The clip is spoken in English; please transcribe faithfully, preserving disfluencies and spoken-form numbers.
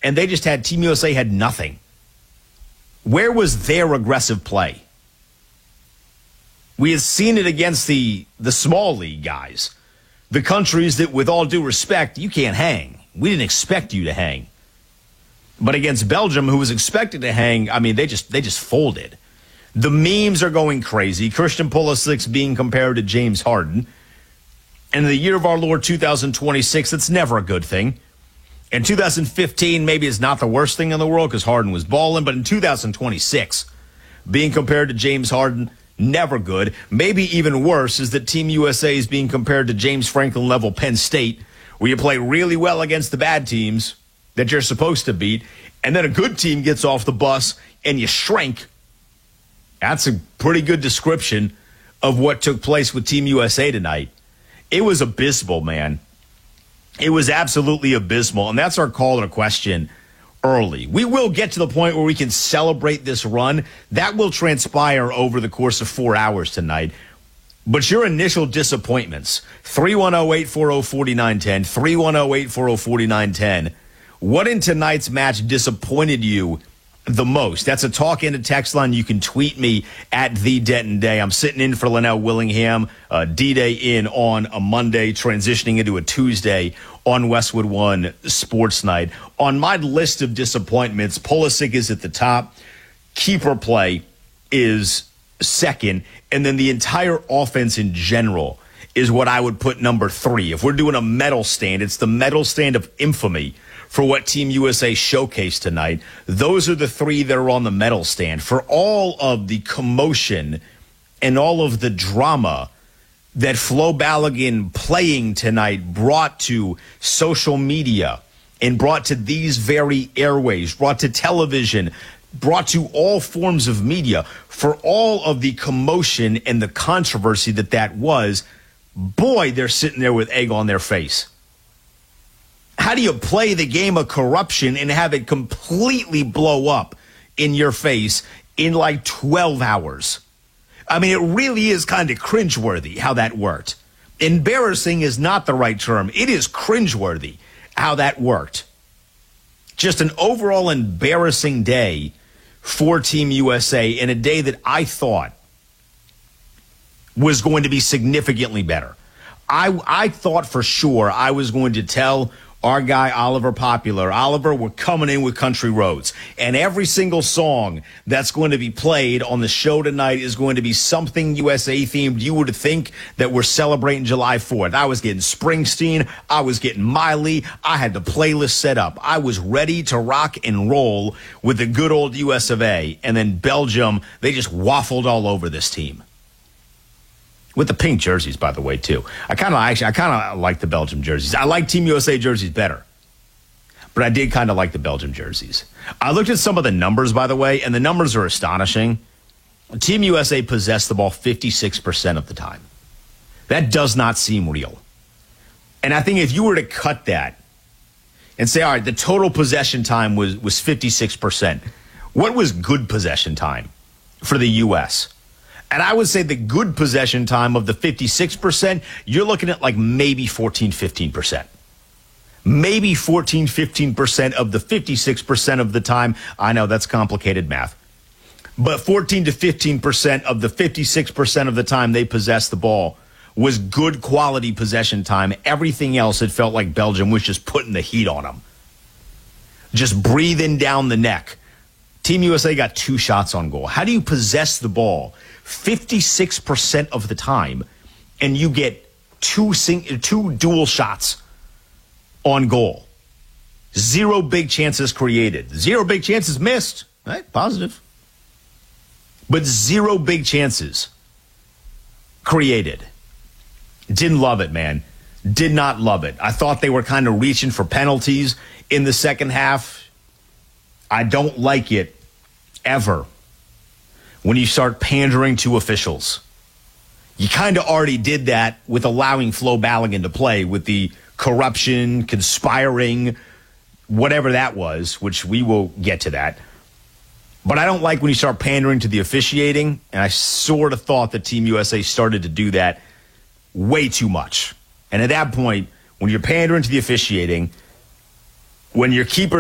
and they just had, Team U S A had nothing. Where was their aggressive play? We had seen it against the, the small league guys, the countries that, with all due respect, you can't hang. We didn't expect you to hang. But against Belgium, who was expected to hang, I mean, they just they just folded. The memes are going crazy. Christian Pulisic being compared to James Harden. And in the year of our Lord two thousand twenty-six, that's never a good thing. In two thousand fifteen, maybe it's not the worst thing in the world because Harden was balling. But in two thousand twenty-six, being compared to James Harden, never good. Maybe even worse is that Team U S A is being compared to James Franklin level Penn State, where you play really well against the bad teams that you're supposed to beat, and then a good team gets off the bus and you shrink. That's a pretty good description of what took place with Team U S A tonight. It was abysmal, man. It was absolutely abysmal, and that's our call to question early. We will get to the point where we can celebrate this run. That will transpire over the course of four hours tonight. But your initial disappointments, three one zero, eight four zero, four nine one zero, three one zero, eight four zero, four nine one zero. What in tonight's match disappointed you the most? That's a talk in a text line. You can tweet me at the Denton Day. I'm sitting in for Linnell Willingham, uh, D-Day in on a Monday, transitioning into a Tuesday on Westwood One Sports Night. On my list of disappointments, Pulisic is at the top. Keeper play is second. And then the entire offense in general is what I would put number three. If we're doing a medal stand, it's the medal stand of infamy for what Team U S A showcased tonight. Those are the three that are on the medal stand. For all of the commotion and all of the drama that Flo Balogun playing tonight brought to social media and brought to these very airways, brought to television, brought to all forms of media, for all of the commotion and the controversy that that was, boy, they're sitting there with egg on their face. How do you play the game of corruption and have it completely blow up in your face in like twelve hours? I mean, it really is kind of cringeworthy how that worked. Embarrassing is not the right term. It is cringeworthy how that worked. Just an overall embarrassing day for Team U S A, in a day that I thought was going to be significantly better. I, I thought for sure I was going to tell our guy Oliver Popular, Oliver, we're coming in with Country Roads. And every single song that's going to be played on the show tonight is going to be something U S A themed. You would think that we're celebrating July fourth. I was getting Springsteen. I was getting Miley. I had the playlist set up. I was ready to rock and roll with the good old U S of A. And then Belgium, they just waffled all over this team. With the pink jerseys, by the way, too. I kind of actually, I kind of like the Belgium jerseys. I like Team U S A jerseys better, but I did kind of like the Belgium jerseys. I looked at some of the numbers, by the way, and the numbers are astonishing. Team U S A possessed the ball fifty-six percent of the time. That does not seem real. And I think if you were to cut that and say, all right, the total possession time was was fifty-six percent. What was good possession time for the U S? And I would say the good possession time of the fifty-six percent, you're looking at like maybe fourteen, fifteen percent. Maybe fourteen, fifteen percent of the fifty-six percent of the time. I know that's complicated math. But fourteen to fifteen percent of the fifty-six percent of the time they possessed the ball was good quality possession time. Everything else, it felt like Belgium was just putting the heat on them. Just breathing down the neck. Team U S A got two shots on goal. How do you possess the ball fifty-six percent of the time and you get two sing- two dual shots on goal? Zero big chances created. Zero big chances missed. Right? Positive. But zero big chances created. Didn't love it, man. Did not love it. I thought they were kind of reaching for penalties in the second half. I don't like it ever when you start pandering to officials. You kind of already did that with allowing Flo Balogun to play with the corruption, conspiring, whatever that was, which we will get to that. But I don't like when you start pandering to the officiating, and I sort of thought that Team U S A started to do that way too much. And at that point, when you're pandering to the officiating, when your keeper